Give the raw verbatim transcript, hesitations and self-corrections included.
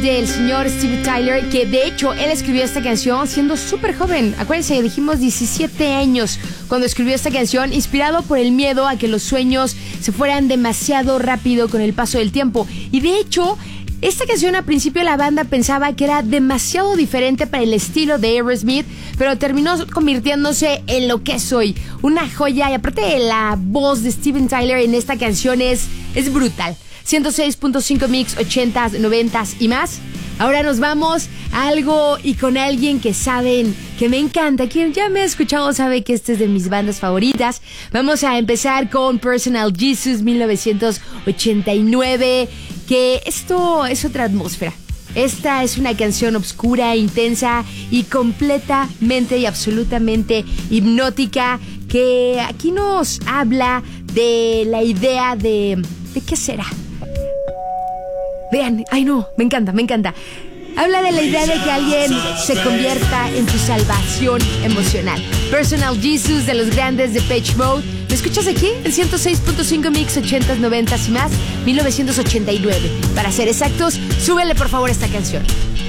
del señor Steve Tyler, que de hecho él escribió esta canción siendo súper joven. Acuérdense, dijimos diecisiete años cuando escribió esta canción, inspirado por el miedo a que los sueños se fueran demasiado rápido con el paso del tiempo. Y de hecho, esta canción al principio la banda pensaba que era demasiado diferente para el estilo de Aerosmith, pero terminó convirtiéndose en lo que es hoy, una joya. Y aparte de la voz de Steven Tyler en esta canción es, es brutal. ciento seis punto cinco mix, ochentas, noventas y más. Ahora nos vamos a algo y con alguien que saben que me encanta. Quien ya me ha escuchado sabe que esta es de mis bandas favoritas. Vamos a empezar con Personal Jesus, mil novecientos ochenta y nueve, que esto es otra atmósfera. Esta es una canción oscura, intensa y completamente y absolutamente hipnótica, que aquí nos habla de la idea de... ¿de qué será? Vean, ay no, me encanta, me encanta. Habla de la idea de que alguien se convierta en tu salvación emocional. Personal Jesus de los grandes de Depeche Mode. ¿Me escuchas aquí? En ciento seis punto cinco mix, ochentas, noventas y más, mil novecientos ochenta y nueve. Para ser exactos, súbele por favor esta canción.